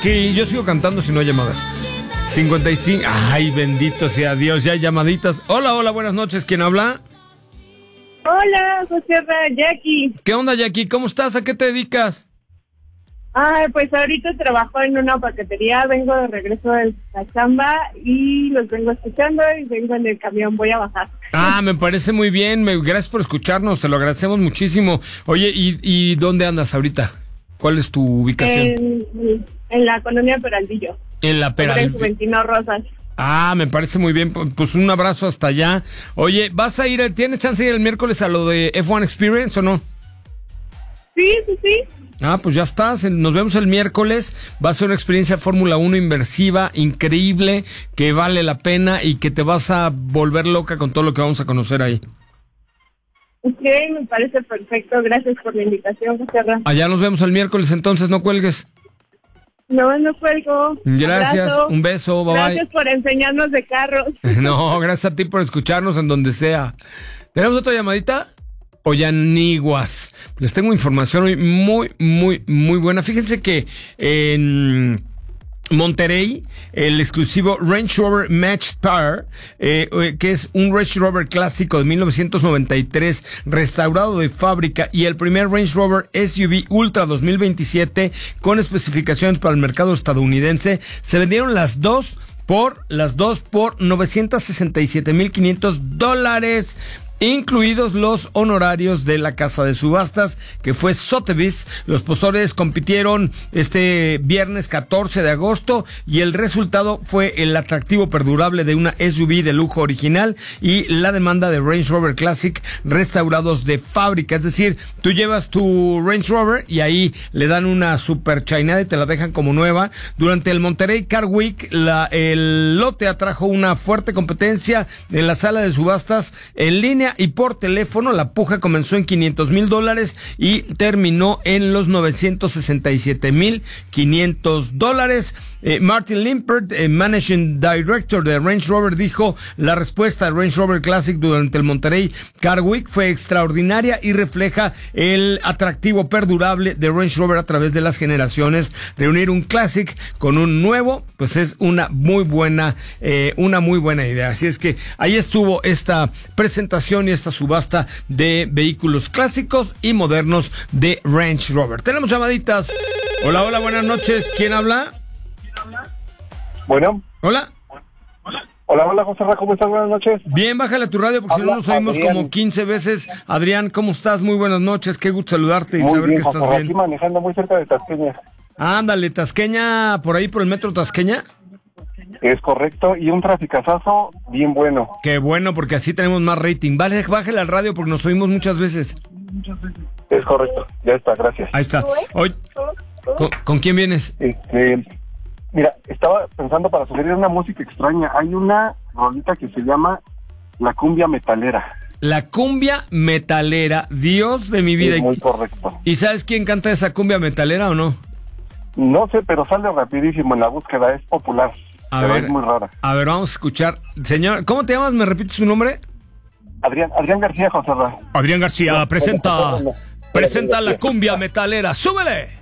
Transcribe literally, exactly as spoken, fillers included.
Aquí yo sigo cantando si no hay llamadas. cincuenta y cinco. Ay, bendito sea Dios, ya hay llamaditas. Hola, hola, buenas noches. ¿Quién habla? Hola, José Ra, Jackie. ¿Qué onda, Jackie? ¿Cómo estás? ¿A qué te dedicas? Ah, pues ahorita trabajo en una paquetería, vengo de regreso de la chamba y los vengo escuchando y vengo en el camión, voy a bajar. Ah, me parece muy bien, me, gracias por escucharnos, te lo agradecemos muchísimo. Oye, ¿y, y dónde andas ahorita? ¿Cuál es tu ubicación? En, en la colonia Peraldillo. En la Peraldillo. Juventino Rosas. Ah, me parece muy bien, pues un abrazo hasta allá. Oye, ¿vas a ir, tienes chance de ir el miércoles a lo de F uno Experience o no? Sí, sí, sí. Ah, pues ya estás, nos vemos el miércoles, va a ser una experiencia Fórmula uno inmersiva, increíble, que vale la pena y que te vas a volver loca con todo lo que vamos a conocer ahí. Ok, me parece perfecto, gracias por la invitación, José Ra. Allá nos vemos el miércoles, entonces no cuelgues. No, no cuelgo. Gracias, Abrazo. un beso, bye Gracias bye. por enseñarnos de carros. No, gracias a ti por escucharnos en donde sea. ¿Tenemos otra llamadita? Ollaniguas. Les tengo información hoy muy, muy, muy buena. Fíjense que en Monterrey, el exclusivo Range Rover Match Power, eh, que es un Range Rover clásico de mil novecientos noventa y tres, restaurado de fábrica, y el primer Range Rover S U V Ultra dos mil veintisiete con especificaciones para el mercado estadounidense, se vendieron las dos por las dos por novecientos sesenta y siete mil quinientos dólares, incluidos los honorarios de la casa de subastas, que fue Sotheby's. Los postores compitieron este viernes catorce de agosto y el resultado fue el atractivo perdurable de una S U V de lujo original y la demanda de Range Rover Classic restaurados de fábrica. Es decir, tú llevas tu Range Rover y ahí le dan una super chainada y te la dejan como nueva. Durante el Monterrey Car Week, la, el lote atrajo una fuerte competencia en la sala de subastas en línea y por teléfono. La puja comenzó en quinientos mil dólares y terminó en los novecientos sesenta y siete mil quinientos dólares. Eh, Martin Limpert, eh, Managing Director de Range Rover, dijo: la respuesta de Range Rover Classic durante el Monterrey Car Week fue extraordinaria y refleja el atractivo perdurable de Range Rover a través de las generaciones. Reunir un Classic con un nuevo, pues es una muy buena, eh, una muy buena idea. Así es que ahí estuvo esta presentación y esta subasta de vehículos clásicos y modernos de Range Rover. Tenemos llamaditas. Hola, hola, buenas noches. ¿Quién habla? Bueno. Hola. Hola, hola, José Ra, ¿cómo estás? Buenas noches. Bien, bájale a tu radio porque si no nos oímos Adrián. como quince veces. Adrián, ¿cómo estás? Muy buenas noches. Qué gusto saludarte y Muy saber bien, que estás José Ra, bien. aquí manejando muy cerca de Tasqueña. Ándale, Tasqueña, por ahí por el metro Tasqueña. Es correcto, y un traficazazo bien bueno. Qué bueno, porque así tenemos más rating. Vale, bájale al radio porque nos oímos muchas veces. Es correcto, ya está, gracias. Ahí está. Hoy, ¿con, ¿con quién vienes? Este, mira, estaba pensando para sugerir una música extraña. Hay una rolita que se llama La Cumbia Metalera. La cumbia metalera, Dios de mi vida. Es muy correcto. ¿Y sabes quién canta esa cumbia metalera o no? No sé, pero sale rapidísimo en la búsqueda, es popular. A pero ver, es muy rara. A ver, vamos a escuchar. Señor, ¿cómo te llamas? ¿Me repites su nombre? Adrián, Adrián García, José Ra. Adrián García, No, presenta, no, no, no. presenta la cumbia metalera. ¡Súbele!